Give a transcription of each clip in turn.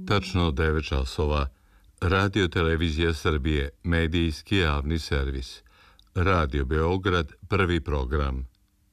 Tačno 9 časova. Radio Televizija Srbije, medijski javni servis. Radio Beograd, prvi program.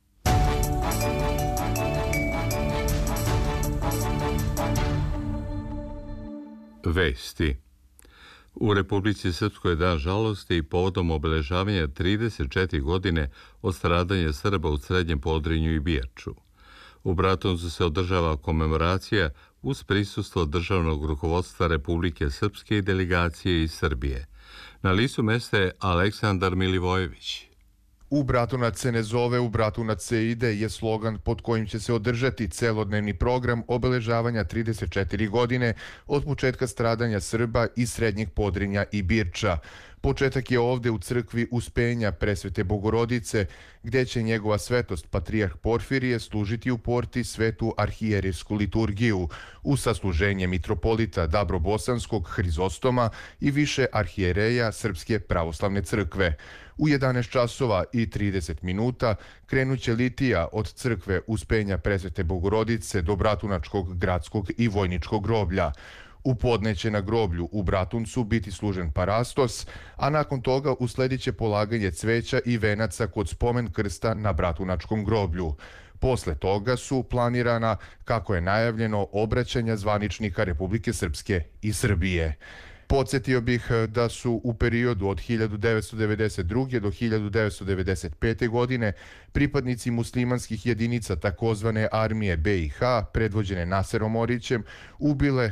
Vesti. U Republici Srpskoj je dan žalosti povodom obeležavanja 34 godine od stradanja Srba u Srednjem Podrinju i Bijaču. U Bratuncu se održava komemoracija uz prisustvo državnog rukovodstva Republike Srpske i delegacije iz Srbije. Na licu mesta je Aleksandar Milivojević. U Bratunac se ne zove, u Bratunac se ide je slogan pod kojim će se održati celodnevni program obeležavanja 34 godine od početka stradanja Srba iz Srednjeg Podrinja i Birča. Početak je ovde u crkvi Uspenja Presvete Bogorodice, gde će njegova svetost Patrijarh Porfirije služiti u porti svetu arhijerijsku liturgiju u sasluženje mitropolita Dabrobosanskog Hrizostoma i više arhijereja Srpske pravoslavne crkve. U 11 časova i 30 minuta krenuće litija od crkve Uspenja Presvete Bogorodice do Bratunačkog gradskog i vojničkog groblja. U podne će na groblju u Bratuncu biti služen parastos, a nakon toga usledit će polaganje cveća i venaca kod spomen krsta na Bratunačkom groblju. Posle toga su planirana, kako je najavljeno, obraćanja zvaničnika Republike Srpske i Srbije. Podsjetio bih da su u periodu od 1992. do 1995. godine pripadnici muslimanskih jedinica takozvane armije BiH, predvođene Naserom Orićem, ubile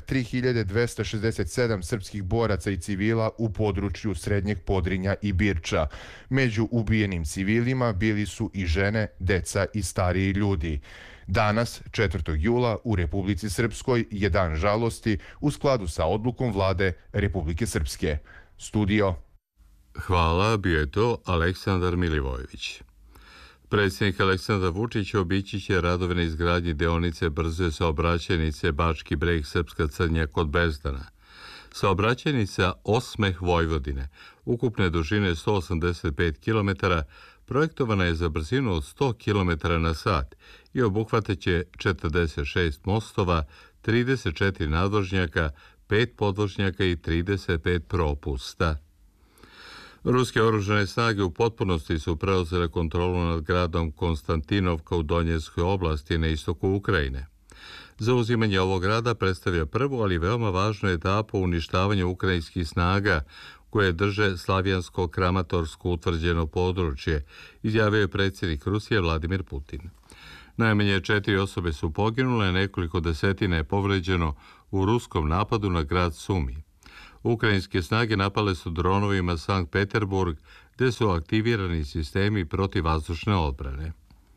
3267 srpskih boraca i civila u području Srednjeg Podrinja i Birča. Među ubijenim civilima bili su i žene, deca i stariji ljudi. Danas, 4. jula, u Republici Srpskoj je dan žalosti u skladu sa odlukom vlade Republike Srpske. Studio. Hvala, bio je to Aleksandar Milivojević. Predsjednik Aleksandar Vučić obići će radove na izgradnji deonice brze saobraćajnice Bački Breg Srpska Crnja kod Bezdana. Saobraćajnica Osmeh Vojvodine, ukupne dužine 185 km, projektovana je za brzinu od 100 km na sat i obuhvataće 46 mostova, 34 nadvožnjaka, 5 podvožnjaka i 35 propusta. Ruske oružane snage u potpunosti su preuzele kontrolu nad gradom Konstantinovka u Donjeckoj oblasti na istoku Ukrajine. Zauzimanje ovog grada predstavlja prvu, ali veoma važnu etapu uništavanja ukrajinskih snaga koje drže slavijansko-kramatorsko utvrđeno područje, izjavio je predsjednik Rusije Vladimir Putin. Najmanje 4 osobe su poginule, nekoliko desetina je povređeno u ruskom napadu na grad Sumi. Ukrajinske snage napale su dronovima Sankt Peterburg, gde su aktivirani sistemi protivvazdušne odbrane.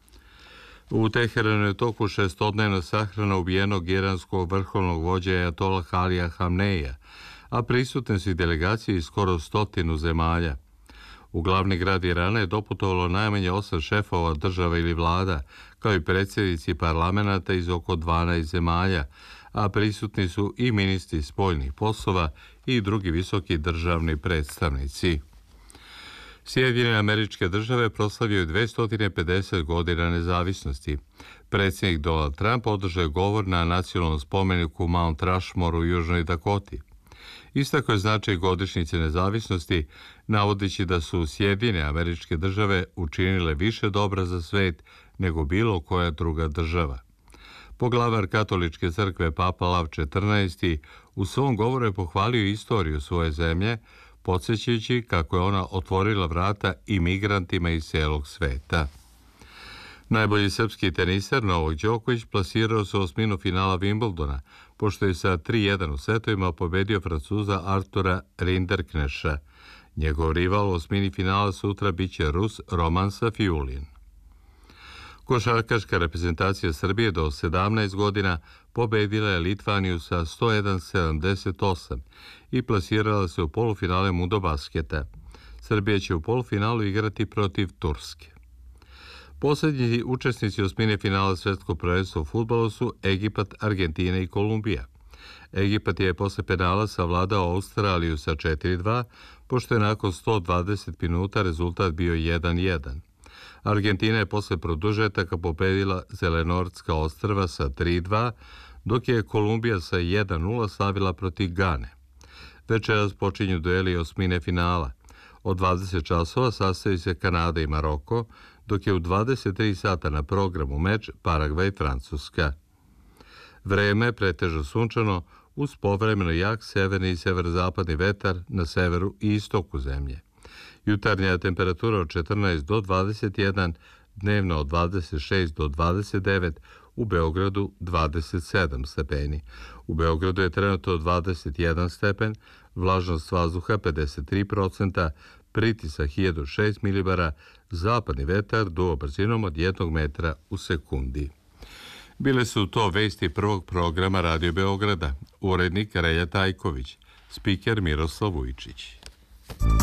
U Teheranu je toku 6-dnevna sahrana ubijenog iranskog vrhovnog vođa Ajatola Alija Hamneja, a prisutne su i delegacije iz skoro 100 zemalja. U glavni grad Irana je doputovalo najmanje 8 šefova država ili vlada, kao i predsjednici parlamenta iz oko 12 zemalja, a prisutni su i ministri spoljnih poslova i drugi visoki državni predstavnici. Sjedinjene Američke Države proslavljaju 250 godina nezavisnosti. Predsjednik Donald Trump održao je govor na nacionalnom spomeniku Mount Rushmore u Južnoj Dakoti. Istakao je značaj godišnjice nezavisnosti, navodeći da su Sjedinjene Američke Države učinile više dobra za svet nego bilo koja druga država. Poglavar Katoličke crkve Papa Lav XIV u svom govoru je pohvalio istoriju svoje zemlje, podsjećajući kako je ona otvorila vrata imigrantima iz celog sveta. Najbolji srpski tenisar Novak Đoković plasirao se u osminu finala Wimbledona, pošto je sa 3-1 u setovima pobedio Francuza Artura Rinderkneša. Njegov rival u osmini finala sutra biće Rus Roman Safiulin. Košarkaška reprezentacija Srbije do 17 godina pobedila je Litvaniju sa 101-78 i plasirala se u polufinale Mundobasketa. Srbija će u polufinalu igrati protiv Turske. Posljednji učesnici osmine finala Svetskog prvenstva u fudbalu su Egipat, Argentina i Kolumbija. Egipat je posle penala savladao Australiju sa 4-2, pošto je nakon 120 minuta rezultat bio 1-1. Argentina je posle produžetaka pobedila Zelenortska ostrva sa 3-2, dok je Kolumbija sa 1-0 slavila protiv Gane. Večeras počinju dueli osmine finala. Od 20 časova sastaju se Kanada i Maroko, dok je u 23 sata na programu meč Paragvaj-Francuska. Vreme je pretežno sunčano, uz povremeno jak severni i severozapadni vetar na severu i istoku zemlje. Jutarnja temperatura od 14 do 21, dnevno od 26 do 29, u Beogradu 27 stepeni. U Beogradu je trenutno 21 stepen, vlažnost vazduha 53%, pritisak 1006 milibara, zapadni vetar duo brzinom od 1 metra u sekundi. Bile su to vesti prvog programa Radio Beograda, urednik Relja Tajković, spiker Miroslav Vujčić.